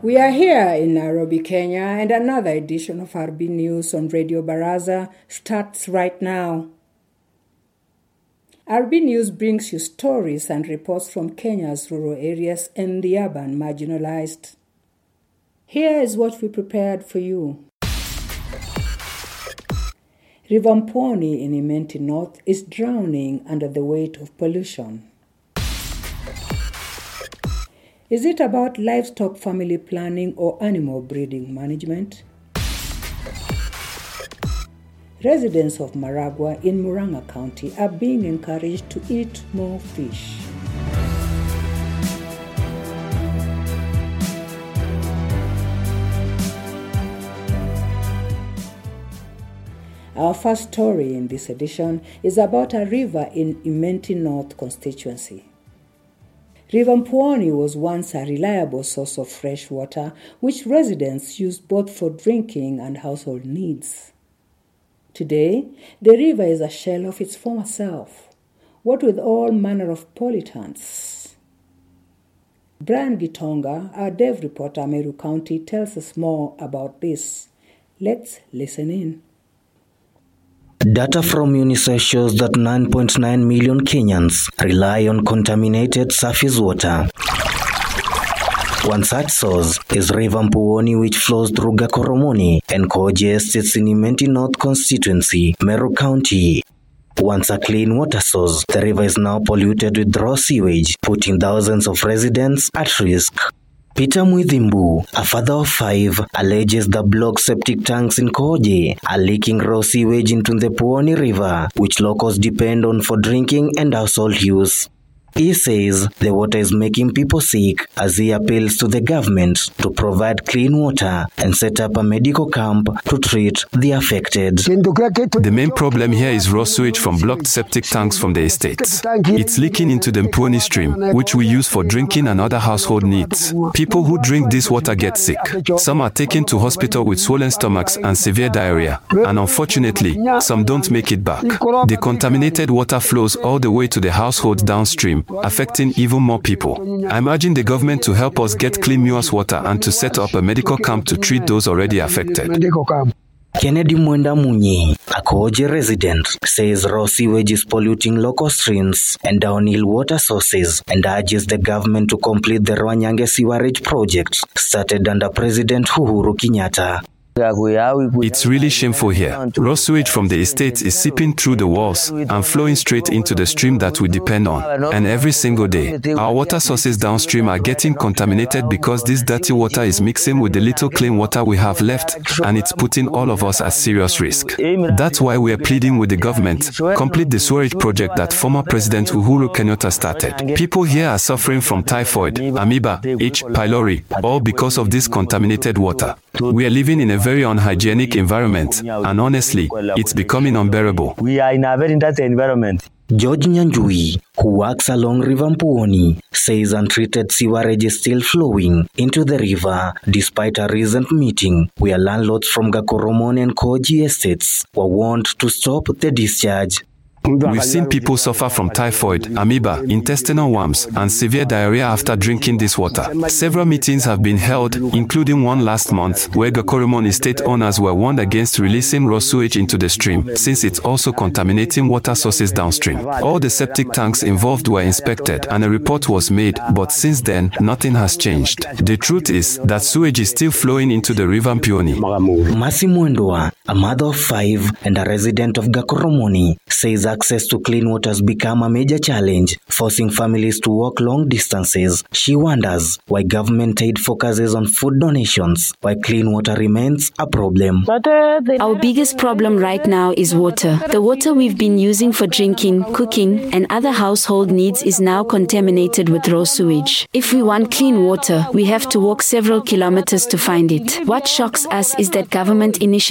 We are here in Nairobi, Kenya, and another edition of RB News on Radio Baraza starts right now. RB News brings you stories and reports from Kenya's rural areas and the urban marginalized. Here is what we prepared for you. River Mpwoni in Imenti North is drowning under the weight of pollution. Is it about livestock family planning or animal breeding management? Residents of Maragua in Murang'a County are being encouraged to eat more fish. Our first story in this edition is about a river in Imenti North constituency. River Mpwoni was once a reliable source of fresh water, which residents used both for drinking and household needs. Today, the river is a shell of its former self, what with all manner of pollutants. Brian Gitonga, our Dev reporter, Meru County, tells us more about this. Let's listen in. Data from UNICEF shows that 9.9 million Kenyans rely on contaminated surface water. One such source is River Mpwoni, which flows through Gakoromoni and Koje estates in Imenti North constituency, Meru County. Once a clean water source, the river is now polluted with raw sewage, putting thousands of residents at risk. Peter Mwithimbu, a father of 5, alleges the blocked septic tanks in Koje are leaking raw sewage into the Mpwoni River, which locals depend on for drinking and household use. He says the water is making people sick as he appeals to the government to provide clean water and set up a medical camp to treat the affected. The main problem here is raw sewage from blocked septic tanks from the estates. It's leaking into the Mpwoni stream, which we use for drinking and other household needs. People who drink this water get sick. Some are taken to hospital with swollen stomachs and severe diarrhea. And unfortunately, some don't make it back. The contaminated water flows all the way to the households downstream, affecting even more people. I'm urging the government to help us get clean Muas water and to set up a medical camp to treat those already affected. Kennedy Mwenda Munyi, a Koje resident, says raw sewage is polluting local streams and downhill water sources and urges the government to complete the Rwanyange sewerage project started under President Uhuru Kenyatta. It's really shameful here. Raw sewage from the estates is seeping through the walls and flowing straight into the stream that we depend on. And every single day, our water sources downstream are getting contaminated because this dirty water is mixing with the little clean water we have left, and it's putting all of us at serious risk. That's why we are pleading with the government, complete the sewerage project that former President Uhuru Kenyatta started. People here are suffering from typhoid, amoeba, H. pylori, all because of this contaminated water. We are living in a very unhygienic environment, and honestly, it's becoming unbearable. We are in a very dirty environment. George Nyanjui, who works along River Mpwoni, says untreated sewerage is still flowing into the river despite a recent meeting where landlords from Gakoromoni and Koje estates were warned to stop the discharge. We've seen people suffer from typhoid, amoeba, intestinal worms, and severe diarrhea after drinking this water. Several meetings have been held, including one last month, where Gakoromoni estate owners were warned against releasing raw sewage into the stream, since it's also contaminating water sources downstream. All the septic tanks involved were inspected, and a report was made, but since then, nothing has changed. The truth is that sewage is still flowing into the River Mpwoni. Masi Mwendwa, a mother of 5 and a resident of Gakoromoni, says access to clean water has become a major challenge, forcing families to walk long distances. She wonders why government aid focuses on food donations, while clean water remains a problem. Our biggest problem right now is water. The water we've been using for drinking, cooking, and other household needs is now contaminated with raw sewage. If we want clean water, we have to walk several kilometers to find it. What shocks us is that government initiatives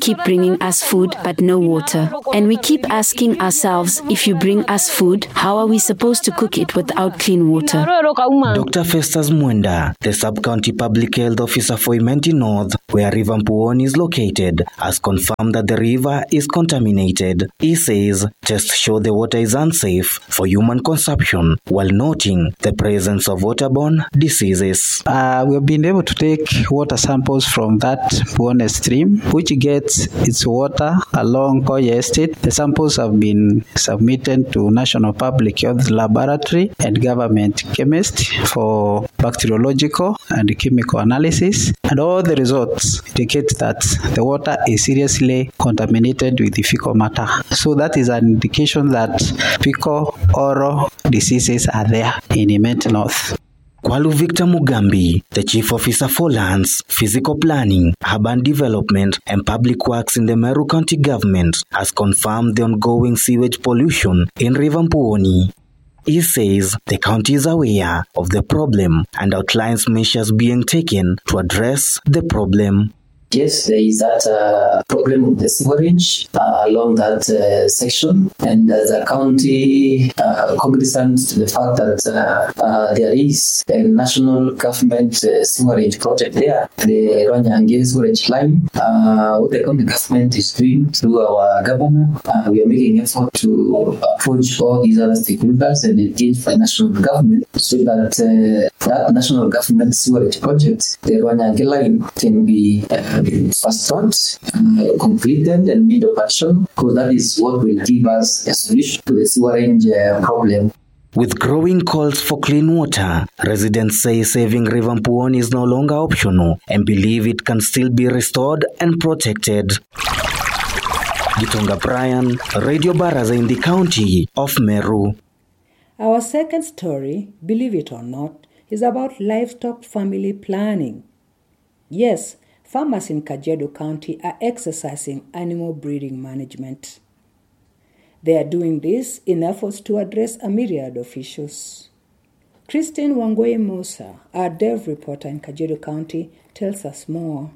keep bringing us food but no water. And we keep asking ourselves, if you bring us food, how are we supposed to cook it without clean water? Dr. Festus Mwenda, the Sub-County Public Health Officer for Imenti North, where River Mpuoni is located, has confirmed that the river is contaminated. He says tests show the water is unsafe for human consumption, while noting the presence of waterborne diseases. We have been able to take water samples from that Mpuoni stream, which gets its water along Koye Estate. The samples have been submitted to National Public Health Laboratory and government chemist for bacteriological and chemical analysis, and all the results indicate that the water is seriously contaminated with the fecal matter. So that is an indication that fecal oral diseases are there in Imenti North. Kwalu Victor Mugambi, the Chief Officer for Lands, Physical Planning, Urban Development and Public Works in the Meru County Government, has confirmed the ongoing sewage pollution in River Mpuoni. He says the county is aware of the problem and outlines measures being taken to address the problem. Yes, there is that problem with the sewerage along that section, and the county cognizant to the fact that there is a national government sewerage project there, the Rwanyange sewerage line. What the county government is doing through our governor, we are making effort to approach all these other stakeholders and engage the national government so that that national government sewerage project, the Rwanyange line, can be first thought, completed and made of action, because that is what will give us a solution to the sewerage problem. With growing calls for clean water, residents say saving River Mpuoni is no longer optional and believe it can still be restored and protected. Gitonga Brian, Radio Baraza in the county of Meru. Our second story, believe it or not, is about livestock family planning. Yes, farmers in Kajiado County are exercising animal breeding management. They are doing this in efforts to address a myriad of issues. Christine Wangoi Musa, our dev reporter in Kajiado County, tells us more.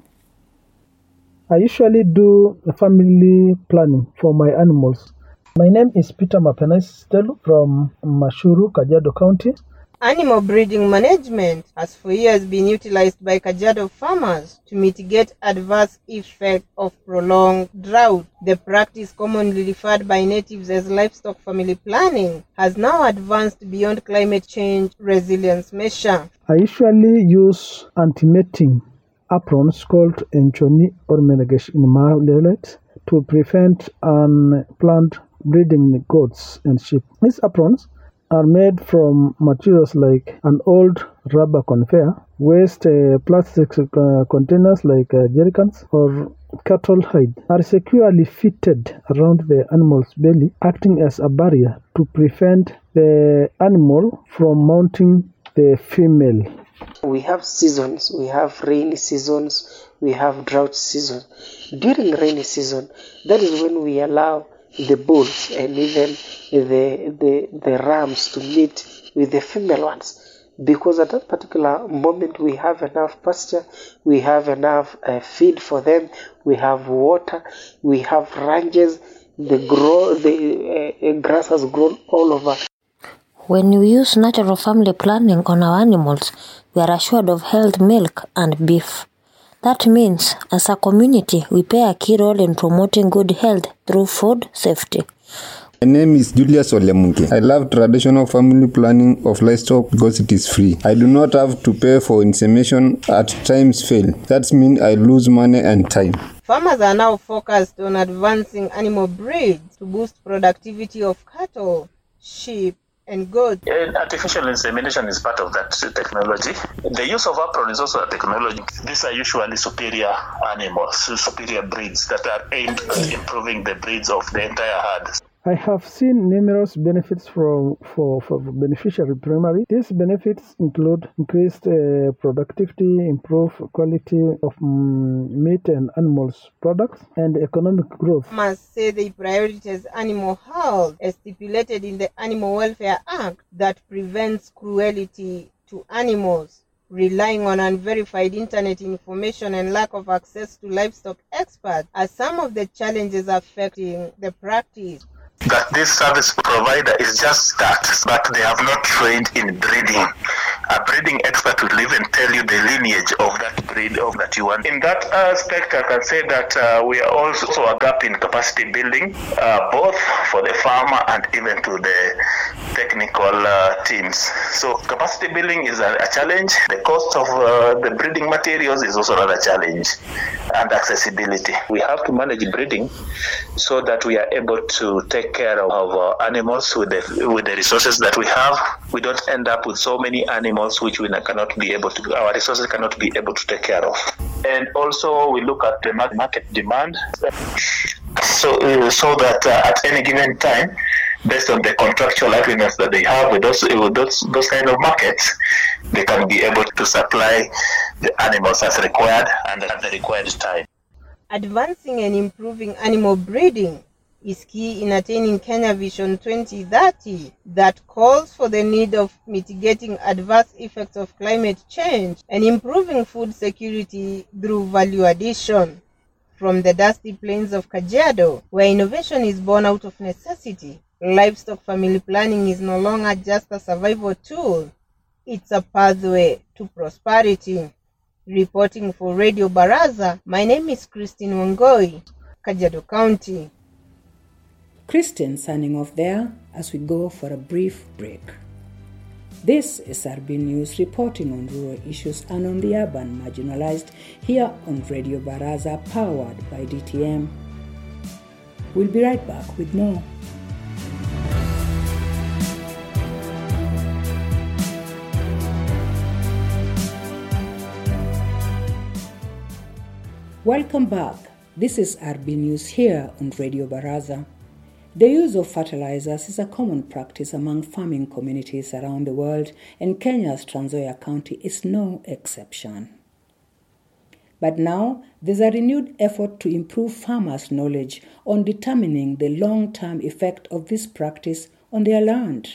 I usually do family planning for my animals. My name is Peter Mapenes Stelu from Mashuru, Kajiado County. Animal breeding management has for years been utilized by Kajiado farmers to mitigate adverse effects of prolonged drought. The practice, commonly referred by natives as livestock family planning, has now advanced beyond climate change resilience measure. I usually use anti-mating aprons called Enchoni or Menegesh in Maolelet to prevent unplanned breeding goats and sheep. These aprons are made from materials like an old rubber conveyor, waste plastic containers like jerrycans, or cattle hide, are securely fitted around the animal's belly, acting as a barrier to prevent the animal from mounting the female. We have seasons, we have rainy seasons, we have drought seasons. During rainy season, that is when we allow the bulls and even the rams to meet with the female ones, because at that particular moment we have enough pasture, we have enough feed for them, we have water, we have ranges, the grass has grown all over. When we use natural family planning on our animals, we are assured of healthy milk and beef. That means, as a community, we play a key role in promoting good health through food safety. My name is Julius Olemunke. I love traditional family planning of livestock because it is free. I do not have to pay for insemination at times fail. That means I lose money and time. Farmers are now focused on advancing animal breeds to boost productivity of cattle, sheep, and goats. Artificial insemination is part of that technology. The use of apron is also a technology. These are usually superior animals, superior breeds that are aimed at improving the breeds of the entire herd. I have seen numerous benefits for beneficiary primary. These benefits include increased productivity, improved quality of meat and animals products, and economic growth. Farmers say they prioritize animal health as stipulated in the Animal Welfare Act that prevents cruelty to animals. Relying on unverified internet information and lack of access to livestock experts are some of the challenges affecting the practice. That this service provider is just that, but they have not trained in breeding. A breeding expert will even tell you the lineage of that breed that you want. In that aspect, I can say that we are also a gap in capacity building, both for the farmer and even to the technical teams. So capacity building is a challenge. The cost of the breeding materials is also another challenge, and accessibility. We have to manage breeding so that we are able to take care of animals with the resources that we have. We don't end up with so many animals which our resources cannot be able to take care of. And also we look at the market demand, so that at any given time, based on the contractual agreements that they have with those kind of markets, they can be able to supply the animals as required and at the required time. Advancing and improving animal breeding is key in attaining Kenya Vision 2030 that calls for the need of mitigating adverse effects of climate change and improving food security through value addition. From the dusty plains of Kajiado, where innovation is born out of necessity, livestock family planning is no longer just a survival tool, it's a pathway to prosperity. Reporting for Radio Baraza, my name is Christine Wangoi, Kajiado County. Christine signing off there as we go for a brief break. This is RB News reporting on rural issues and on the urban marginalized here on Radio Baraza, powered by DTM. We'll be right back with more. Welcome back. This is RB News here on Radio Baraza. The use of fertilizers is a common practice among farming communities around the world, and Kenya's Trans Nzoia County is no exception. But now, there's a renewed effort to improve farmers' knowledge on determining the long-term effect of this practice on their land.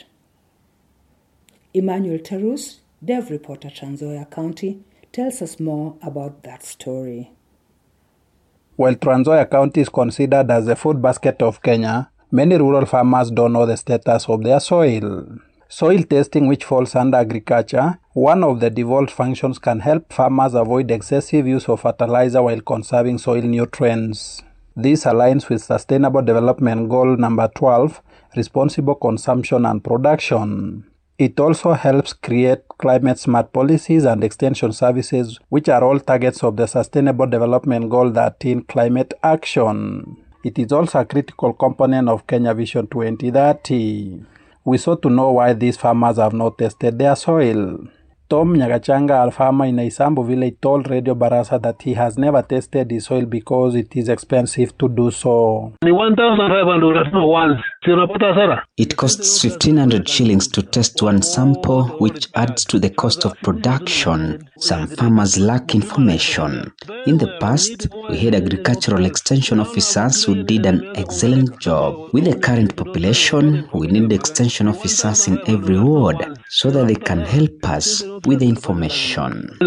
Emmanuel Terus, Dev Reporter Trans Nzoia County, tells us more about that story. While Trans Nzoia County is considered as the food basket of Kenya, many rural farmers don't know the status of their soil. Soil testing, which falls under agriculture, one of the devolved functions, can help farmers avoid excessive use of fertilizer while conserving soil nutrients. This aligns with Sustainable Development Goal number 12, responsible consumption and production. It also helps create climate-smart policies and extension services, which are all targets of the Sustainable Development Goal 13, climate action. It is also a critical component of Kenya Vision 2030. We sought to know why these farmers have not tested their soil. Tom Nyagachanga, a farmer in Isambu village, told Radio Baraza that he has never tested his soil because it is expensive to do so. 1,500 once. It costs 1,500 shillings to test one sample, which adds to the cost of production. Some farmers lack information. In the past, we had agricultural extension officers who did an excellent job. With the current population, we need extension officers in every ward so that they can help us with the information.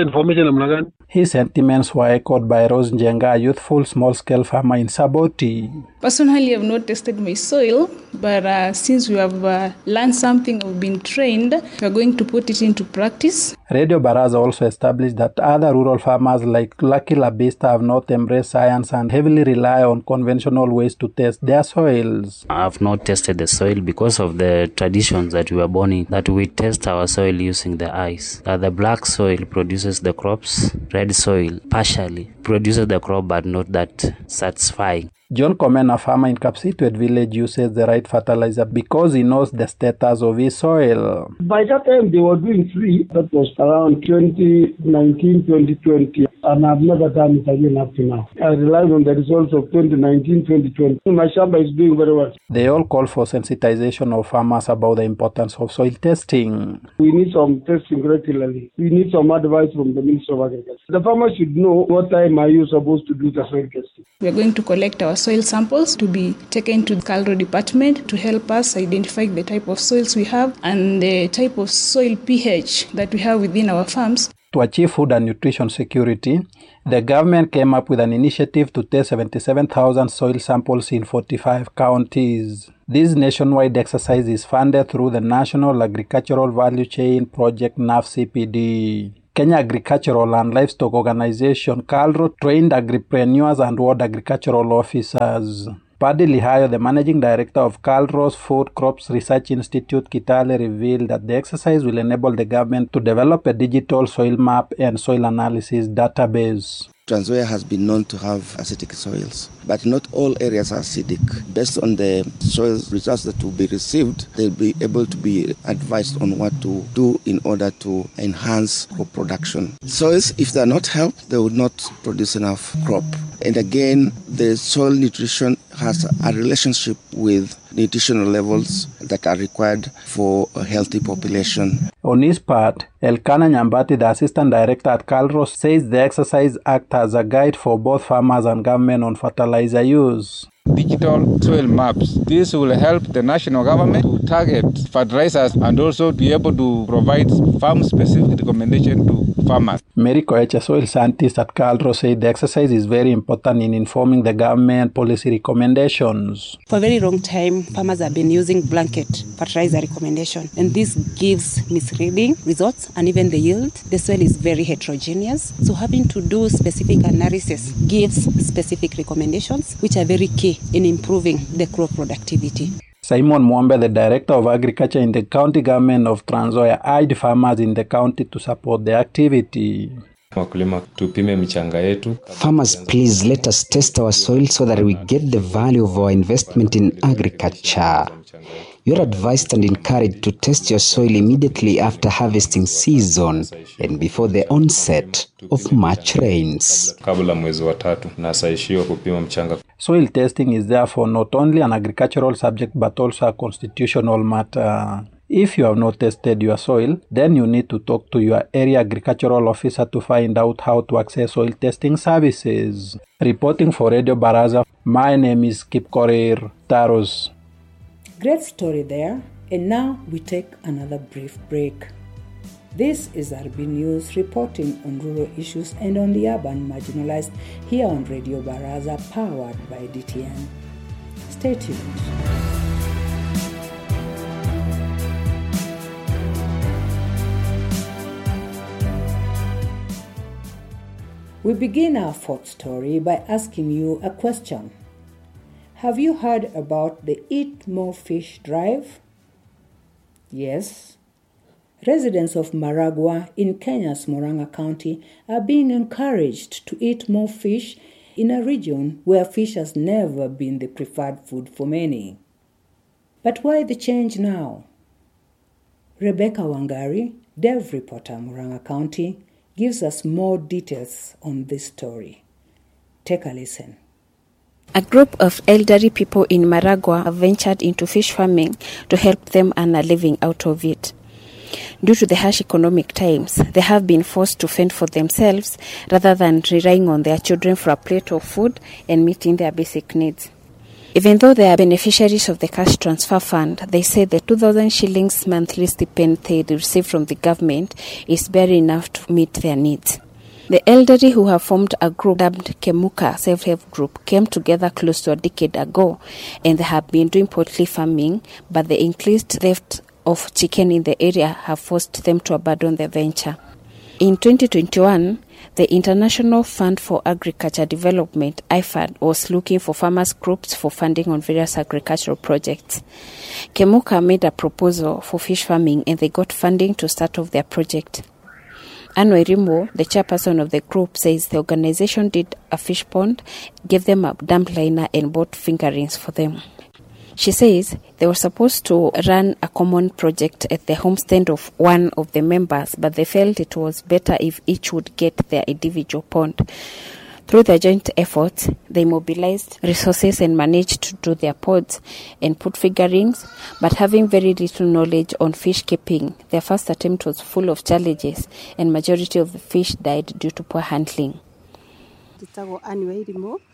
His sentiments were echoed by Rose Njenga, a youthful small-scale farmer in Saboti. Personally, I have not tested my soil, but since we have learned something, we've been trained, we are going to put it into practice. Radio Baraza also established that other rural farmers like Lucky Labista have not embraced science and heavily rely on conventional ways to test their soils. I have not tested the soil because of the traditions that we were born in, that we test our soil using the eyes. The black soil produces the crops, red soil partially produces the crop but not that satisfying. John Komen, a farmer in Kapsitwet village, uses the right fertilizer because he knows the status of his soil. By that time, they were doing free. That was around 2019, 2020. And I've never done it again up to now. I rely on the results of 2019, 2020. My shamba is doing very well. They all call for sensitization of farmers about the importance of soil testing. We need some testing regularly. We need some advice from the Minister of Agriculture. The farmers should know what time are you supposed to do the soil testing. We are going to collect our soil samples to be taken to the KALRO department to help us identify the type of soils we have and the type of soil pH that we have within our farms. To achieve food and nutrition security, the government came up with an initiative to test 77,000 soil samples in 45 counties. This nationwide exercise is funded through the National Agricultural Value Chain Project NAFCPD. Kenya Agricultural and Livestock Organization KALRO trained agripreneurs and ward agricultural officers. Paddy Lihayo, the managing director of KALRO's Food Crops Research Institute, Kitale, revealed that the exercise will enable the government to develop a digital soil map and soil analysis database. Trans Nzoia has been known to have acidic soils, but not all areas are acidic. Based on the soil results that will be received, they'll be able to be advised on what to do in order to enhance crop production. Soils, if they're not helped, they will not produce enough crop. And again, the soil nutrition has a relationship with nutritional levels that are required for a healthy population. On his part, Elkanah Nyambati, the assistant director at KALRO, says the exercise acts as a guide for both farmers and government on fertilizer use. Digital soil maps. This will help the national government to target fertilizers and also be able to provide farm-specific recommendation to farmers. Mary Koech, a soil scientist at KALRO, said the exercise is very important in informing the government policy recommendations. For a very long time, farmers have been using blanket fertilizer recommendation, and this gives misleading results and even the yield. The soil is very heterogeneous, so having to do specific analysis gives specific recommendations, which are very key in improving the crop productivity. Simon Mwambe, the director of agriculture in the county government of Trans Nzoia, urged farmers in the county to support the activity. Farmers, please let us test our soil so that we get the value of our investment in agriculture. You are advised and encouraged to test your soil immediately after harvesting season and before the onset of March rains. Soil testing is therefore not only an agricultural subject but also a constitutional matter. If you have not tested your soil, then you need to talk to your area agricultural officer to find out how to access soil testing services. Reporting for Radio Baraza, my name is Kip Korir Taros. Great story there, and now we take another brief break. This is RB News reporting on rural issues and on the urban marginalized here on Radio Baraza, powered by DTN. Stay tuned. We begin our fourth story by asking you a question. Have you heard about the Eat More Fish drive? Yes. Residents of Maragua in Kenya's Murang'a County are being encouraged to eat more fish in a region where fish has never been the preferred food for many. But why the change now? Rebecca Wangari, Dev reporter, Murang'a County, gives us more details on this story. Take a listen. A group of elderly people in Maragua have ventured into fish farming to help them earn a living out of it. Due to the harsh economic times, they have been forced to fend for themselves rather than relying on their children for a plate of food and meeting their basic needs. Even though they are beneficiaries of the cash transfer fund, they say the 2,000 shillings monthly stipend they receive from the government is barely enough to meet their needs. The elderly, who have formed a group dubbed Kemuka Self-Help Group, came together close to a decade ago, and they have been doing poultry farming, but the increased theft of chicken in the area have forced them to abandon the venture. In 2021, the International Fund for Agriculture Development, IFAD, was looking for farmers' groups for funding on various agricultural projects. Kemuka made a proposal for fish farming, and they got funding to start off their project. Anwe Rimbo, the chairperson of the group, says the organization did a fish pond, gave them a dump liner, and bought fingerings for them. She says they were supposed to run a common project at the homestead of one of the members, but they felt it was better if each would get their individual pond. Through their joint efforts, they mobilized resources and managed to do their pods and put figurines, but having very little knowledge on fish keeping, their first attempt was full of challenges, and majority of the fish died due to poor handling.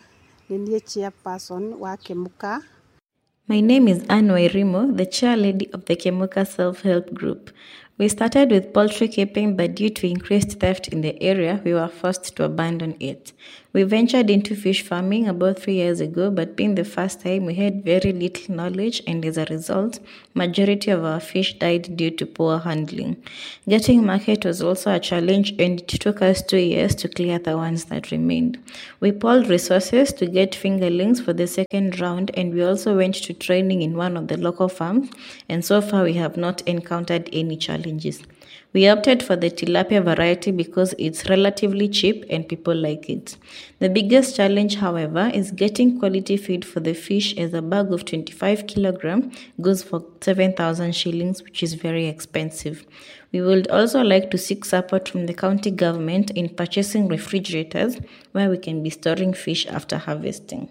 Ninie chairperson wa Kemuka. My name is Anne Wairimo, the chair lady of the Kemuka Self-Help Group. We started with poultry keeping, but due to increased theft in the area, we were forced to abandon it. We ventured into fish farming about 3 years ago, but being the first time, we had very little knowledge, and as a result, majority of our fish died due to poor handling. Getting market was also a challenge, and it took us 2 years to clear the ones that remained. We pooled resources to get fingerlings for the second round, and we also went to training in one of the local farms, and so far we have not encountered any challenges. We opted for the tilapia variety because it's relatively cheap and people like it. The biggest challenge, however, is getting quality feed for the fish, as a bag of 25 kilograms goes for 7,000 shillings, which is very expensive. We would also like to seek support from the county government in purchasing refrigerators where we can be storing fish after harvesting.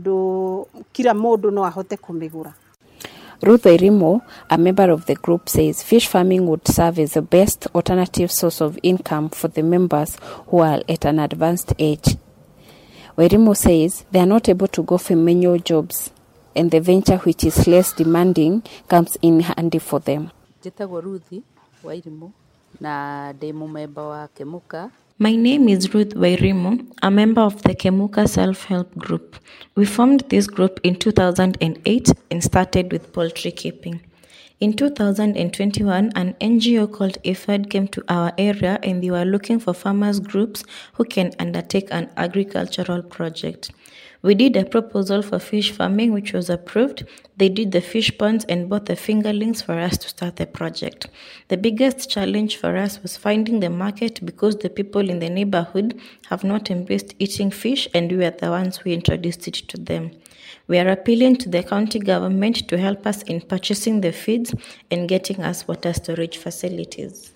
Ruth Wairimo, a member of the group, says fish farming would serve as the best alternative source of income for the members who are at an advanced age. Wairimo says they are not able to go for manual jobs, and the venture, which is less demanding, comes in handy for them. My name is Ruth Wairimo, a member of the Kemuka Self-Help Group. We formed this group in 2008 and started with poultry keeping. In 2021, an NGO called IFAD came to our area, and they were looking for farmers groups who can undertake an agricultural project. We did a proposal for fish farming, which was approved. They did the fish ponds and bought the fingerlings for us to start the project. The biggest challenge for us was finding the market, because the people in the neighborhood have not embraced eating fish, and we were the ones who introduced it to them. We are appealing to the county government to help us in purchasing the feeds and getting us water storage facilities.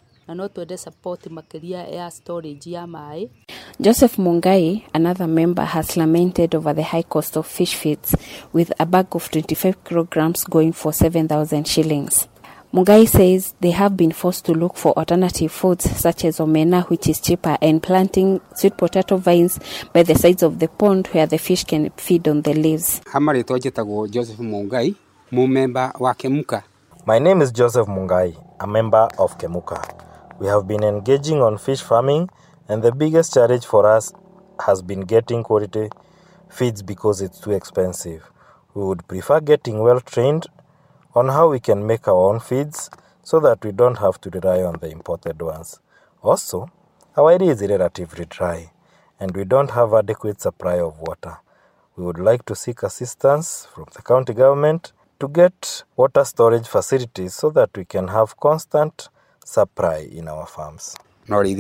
Joseph Mungai, another member, has lamented over the high cost of fish feeds, with a bag of 25 kilograms going for 7,000 shillings. Mungai says they have been forced to look for alternative foods such as omena, which is cheaper, and planting sweet potato vines by the sides of the pond where the fish can feed on the leaves. My name is Joseph Mungai, a member of Kemuka. We have been engaging on fish farming, and the biggest challenge for us has been getting quality feeds because it's too expensive. We would prefer getting well trained on how we can make our own feeds so that we don't have to rely on the imported ones. Also, our area is relatively dry, and we don't have adequate supply of water. We would like to seek assistance from the county government to get water storage facilities so that we can have constant supply in our farms. Pauline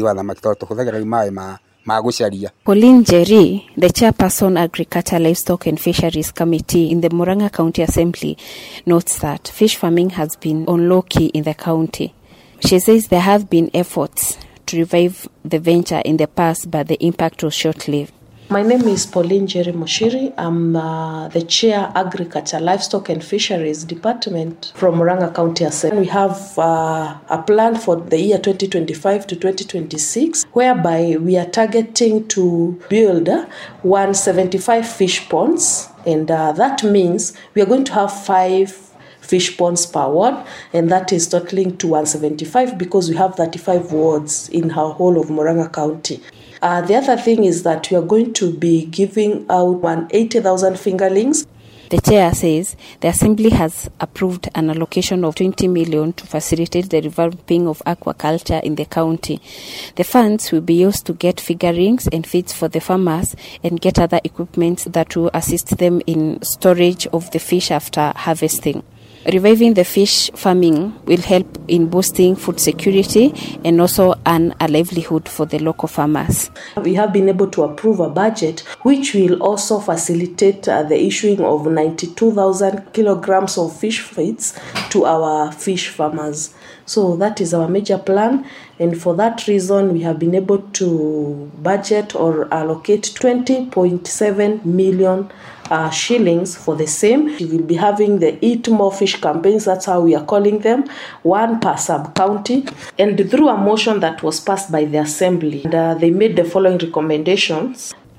Jerry, the chairperson Agriculture, Livestock and Fisheries Committee in the Murang'a County Assembly, notes that fish farming has been on low-key in the county. She says there have been efforts to revive the venture in the past, but the impact was short-lived. My name is Pauline Jerry Moshiri. I'm the Chair, Agriculture, Livestock and Fisheries Department from Murang'a County Assembly. We have a plan for the year 2025 to 2026, whereby we are targeting to build 175 fish ponds, and that means we are going to have 5 fish ponds per ward, and that is totaling to 175 because we have 35 wards in our whole of Murang'a County. The other thing is that we are going to be giving out 180,000 fingerlings. The chair says the assembly has approved an allocation of 20 million to facilitate the revamping of aquaculture in the county. The funds will be used to get fingerlings and feeds for the farmers and get other equipment that will assist them in storage of the fish after harvesting. Reviving the fish farming will help in boosting food security and also earn a livelihood for the local farmers. We have been able to approve a budget which will also facilitate the issuing of 92,000 kilograms of fish feeds to our fish farmers. So that is our major plan, and for that reason we have been able to budget or allocate 20.7 million shillings for the same. We will be having the Eat More Fish campaigns, that's how we are calling them, one per sub-county, and through a motion that was passed by the Assembly. And they made the following recommendations.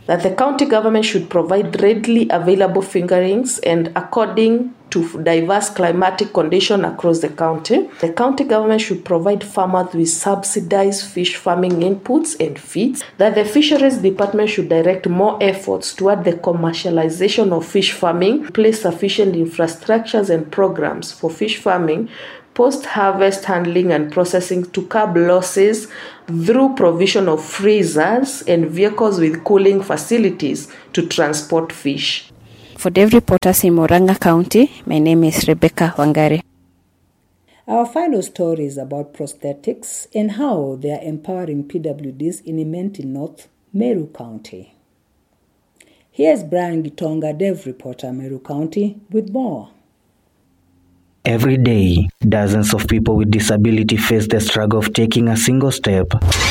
that the county government should provide readily available fingerlings and according to diverse climatic conditions across the county. The county government should provide farmers with subsidized fish farming inputs and feeds, that the fisheries department should direct more efforts toward the commercialization of fish farming, place sufficient infrastructures and programs for fish farming, post-harvest handling and processing to curb losses through provision of freezers and vehicles with cooling facilities to transport fish. For Dev Reporters in Murang'a County, my name is Rebecca Wangari. Our final story is about prosthetics and how they are empowering PWDs in Imenti North, Meru County. Here's Brian Gitonga, Dev Reporter, Meru County, with more. Every day, dozens of people with disability face the struggle of taking a single step.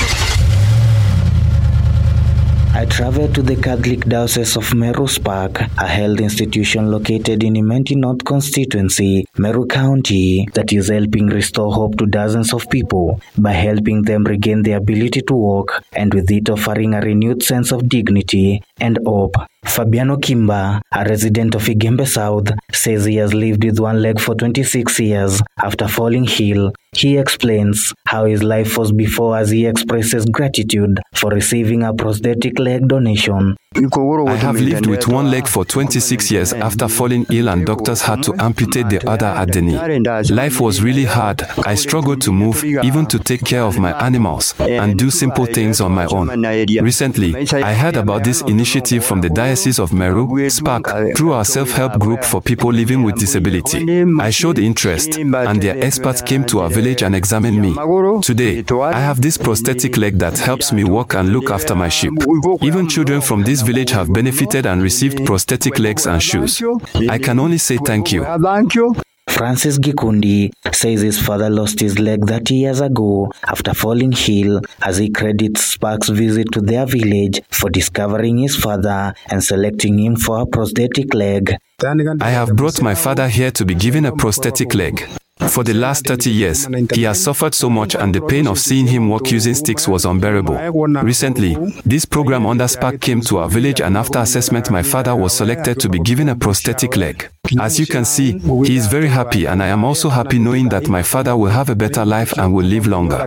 I traveled to the Catholic Diocese of Meru Spark, a health institution located in Imenti North constituency, Meru County, that is helping restore hope to dozens of people by helping them regain the ability to walk and with it offering a renewed sense of dignity and hope. Fabiano Kimba, a resident of Igembe South, says he has lived with one leg for 26 years after falling ill. He explains how his life was before as he expresses gratitude for receiving a prosthetic leg donation. I have lived with one leg for 26 years after falling ill and doctors had to amputate the other at the knee. Life was really hard. I struggled to move, even to take care of my animals and do simple things on my own. Recently, I heard about this initiative from the Diocese of Meru, Spark, through our self-help group for people living with disability. I showed interest and their experts came to our village and examined me. Today, I have this prosthetic leg that helps me walk and look after my sheep. Even children from this village have benefited and received prosthetic legs and shoes. I can only say thank you. Francis Gikundi says his father lost his leg 30 years ago after falling ill, as he credits Spark's visit to their village for discovering his father and selecting him for a prosthetic leg. I have brought my father here to be given a prosthetic leg. For the last 30 years, he has suffered so much and the pain of seeing him walk using sticks was unbearable. Recently, this program under Spark came to our village and after assessment my father was selected to be given a prosthetic leg. As you can see, he is very happy and I am also happy knowing that my father will have a better life and will live longer.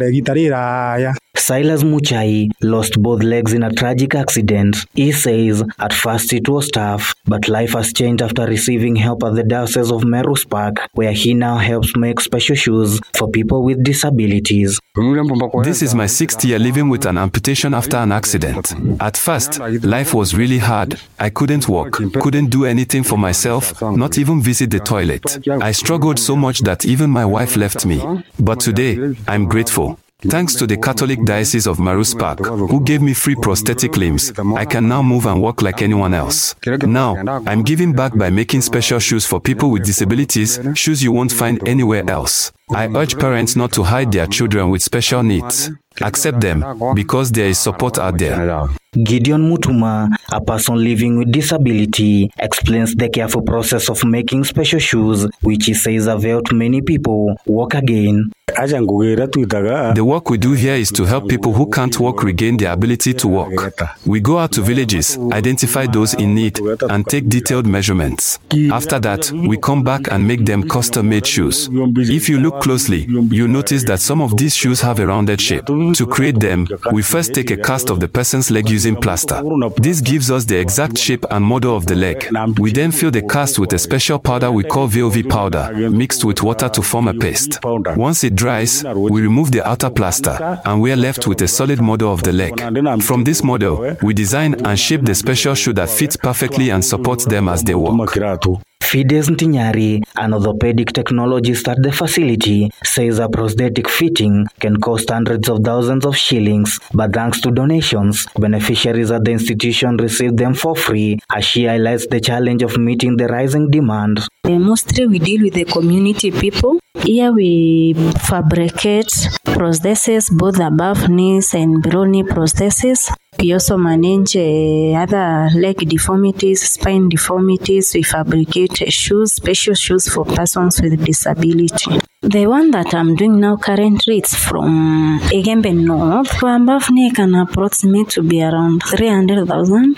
Silas Muchai lost both legs in a tragic accident. He says at first it was tough, but life has changed after receiving help at the Diocese of Meru Spark, where he now helps make special shoes for people with disabilities. This is my 6th year living with an amputation after an accident. At first, life was really hard. I couldn't walk, couldn't do anything for myself, not even visit the toilet. I struggled so much that even my wife left me. But today, I'm grateful. Thanks to the Catholic Diocese of Meru Spark, who gave me free prosthetic limbs, I can now move and walk like anyone else. Now, I'm giving back by making special shoes for people with disabilities, shoes you won't find anywhere else. I urge parents not to hide their children with special needs. Accept them, because there is support out there. Gideon Mutuma, a person living with disability, explains the careful process of making special shoes, which he says have helped many people walk again. The work we do here is to help people who can't walk regain their ability to walk. We go out to villages, identify those in need, and take detailed measurements. After that, we come back and make them custom-made shoes. If you look closely, you notice that some of these shoes have a rounded shape. To create them, we first take a cast of the person's leg using plaster. This gives us the exact shape and model of the leg. We then fill the cast with a special powder we call VOV powder, mixed with water to form a paste. Once it dries, we remove the outer plaster, and we are left with a solid model of the leg. From this model, we design and shape the special shoe that fits perfectly and supports them as they walk. Fides Ntinyari, an orthopedic technologist at the facility, says a prosthetic fitting can cost hundreds of thousands of shillings, but thanks to donations, beneficiaries at the institution receive them for free, as she highlights the challenge of meeting the rising demand. Mostly we deal with the community people. Here we fabricate prostheses, both above knees and below knee prostheses. We also manage other leg deformities, spine deformities. We fabricate shoes, special shoes for persons with disability. The one that I'm doing now currently, it's from Egembe North. For Ambafne can approximate to be around 300,000.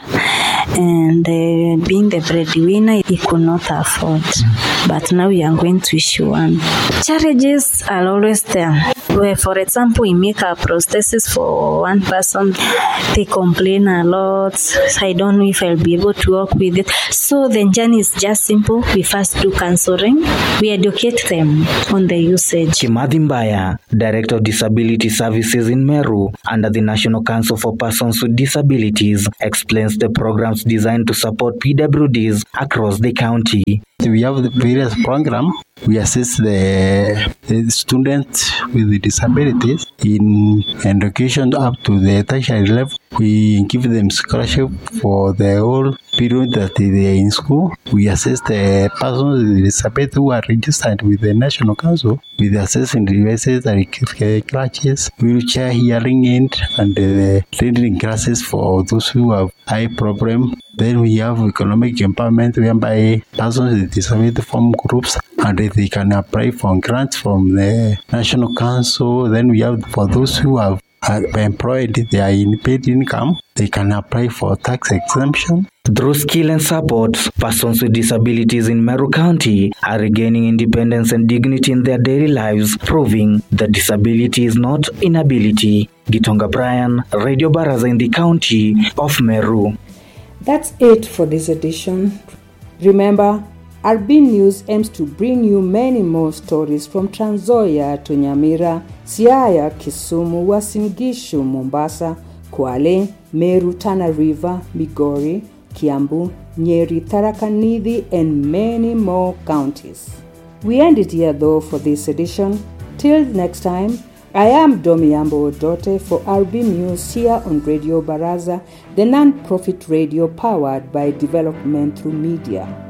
And being the breadwinner, he could not afford. But now we are going to issue one. Challenges are always there. Where, for example, we make our prosthesis for one person, they complain a lot. I don't know if I'll be able to work with it. So the journey is just simple. We first do counseling. We educate them on the usage. Kimathi Mbaya, Director of Disability Services in Meru, under the National Council for Persons with Disabilities, explains the programs designed to support PWDs across the county. We have the various programs. We assist the students with disabilities in education up to the tertiary level. We give them scholarship for the whole period that they are in school. We assist the persons with disabilities who are registered with the National Council with assessing devices like crutches, wheelchair, hearing aid, and the reading classes for those who have eye problem. Then we have economic empowerment whereby persons with disability form groups and they can apply for grants from the National Council. Then we have for those who have employed their paid income, they can apply for tax exemption. Through skill and support, persons with disabilities in Meru County are regaining independence and dignity in their daily lives, proving that disability is not inability. Gitonga Brian, Radio Baraza in the county of Meru. That's it for this edition. Remember, RB News aims to bring you many more stories from Trans Nzoia to Nyamira, Siaya, Kisumu, Uasin Gishu, Mombasa, Kwale, Meru, Tana River, Migori, Kiambu, Nyeri, Tharaka Nithi, and many more counties. We end it here though for this edition. Till next time, I am Domiyambo Odote for RB News here on Radio Baraza, the non-profit radio powered by development through media.